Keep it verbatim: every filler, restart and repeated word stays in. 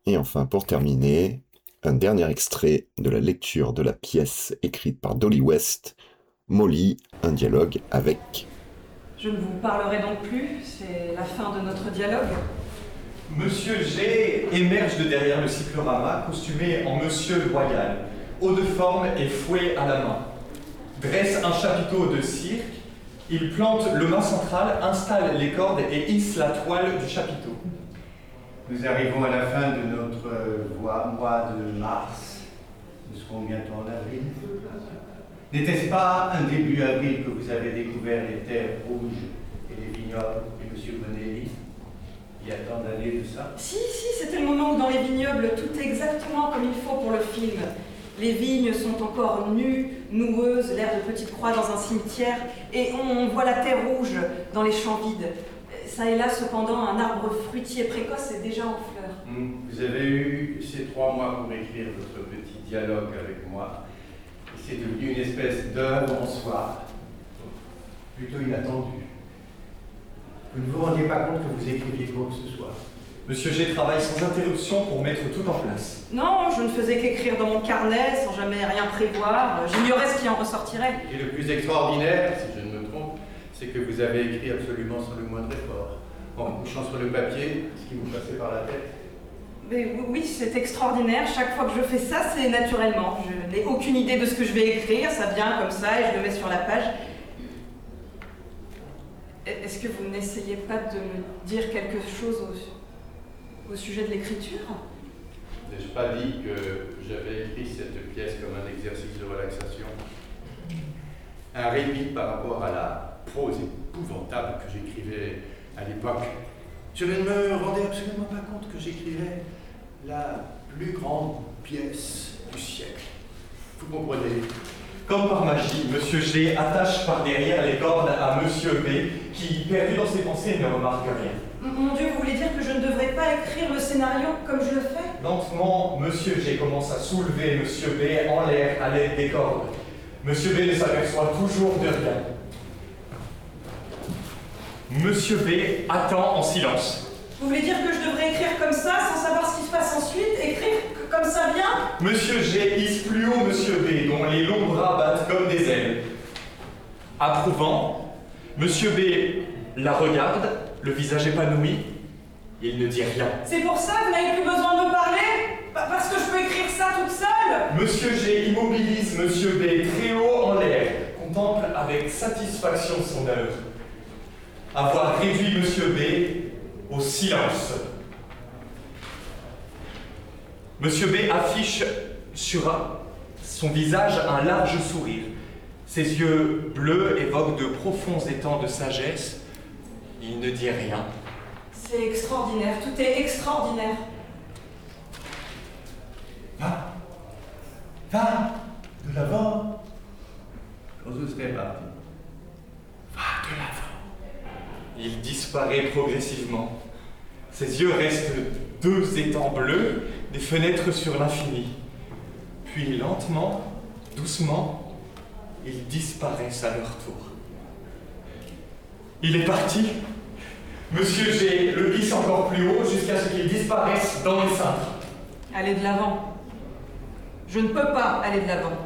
Et enfin, pour terminer, un dernier extrait de la lecture de la pièce écrite par Dolly West, Molly, un dialogue avec... Je ne vous parlerai donc plus, c'est la fin de notre dialogue. Monsieur G émerge de derrière le cyclorama, costumé en Monsieur Loyal, haut de forme et fouet à la main. Dresse un chapiteau de cirque, il plante le mât central, installe les cordes et hisse la toile du chapiteau. Nous arrivons à la fin de notre mois, mois de mars. Nous serons bientôt en avril. N'était-ce pas un début avril que vous avez découvert les terres rouges et les vignobles et M. Bonelli? Il y a tant d'années de ça? Si, si, c'était le moment où dans les vignobles, tout est exactement comme il faut pour le film. Les vignes sont encore nues, noueuses, l'air de petites croix dans un cimetière, et on voit la terre rouge dans les champs vides. Ça et là, cependant, un arbre fruitier précoce est déjà en fleurs. Mmh. Vous avez eu ces trois mois pour écrire votre petit dialogue avec moi. Et c'est devenu une espèce d'œuvre en soi, plutôt inattendue. Vous ne vous rendiez pas compte que vous écriviez quoi que ce soit? Monsieur G travaille sans interruption pour mettre tout en place. Non, je ne faisais qu'écrire dans mon carnet, sans jamais rien prévoir. J'ignorais ce qui en ressortirait. Et le plus extraordinaire, si je ne me trompe, c'est que vous avez écrit absolument sans le moindre effort, en couchant sur le papier ce qui vous passait par la tête. Mais oui, c'est extraordinaire. Chaque fois que je fais ça, c'est naturellement. Je n'ai aucune idée de ce que je vais écrire, ça vient comme ça et je le mets sur la page. Est-ce que vous n'essayez pas de me dire quelque chose au, au sujet de l'écriture? N'ai-je pas dit que j'avais écrit cette pièce comme un exercice de relaxation? Un répit par rapport à la prose épouvantable que j'écrivais à l'époque. Je ne me rendais absolument pas compte que j'écrivais la plus grande pièce du siècle. Vous comprenez? Comme par magie, Monsieur G attache par derrière les cordes à Monsieur B, qui, perdu dans ses pensées, ne remarque rien. Mon Dieu, vous voulez dire que je ne devrais pas écrire le scénario comme je le fais? Lentement, Monsieur G commence à soulever Monsieur B en l'air à l'aide des cordes. Monsieur B ne s'aperçoit toujours de rien. Monsieur B attend en silence. Vous voulez dire que je devrais écrire comme ça, sans savoir ce qui se passe ensuite? Écrire comme ça vient? Monsieur G hisse plus haut Monsieur B, dont les longs bras battent comme des ailes. Approuvant, Monsieur B la regarde, le visage épanoui. Il ne dit rien. C'est pour ça que vous n'avez plus besoin de me parler? Parce que je peux écrire ça toute seule? Monsieur G immobilise Monsieur B très haut en l'air, contemple avec satisfaction son œuvre. Avoir réduit Monsieur B au silence. Monsieur B affiche sur son visage un large sourire. Ses yeux bleus évoquent de profonds étangs de sagesse. Il ne dit rien. C'est extraordinaire, tout est extraordinaire. Va, va, de l'avant. Quand vous serez parti. Va de l'avant. Il disparaît progressivement. Ses yeux restent deux étangs bleus, des fenêtres sur l'infini. Puis lentement, doucement, ils disparaissent à leur tour. Il est parti. Monsieur G le hisse encore plus haut jusqu'à ce qu'il disparaisse dans les cintres. Allez de l'avant. Je ne peux pas aller de l'avant.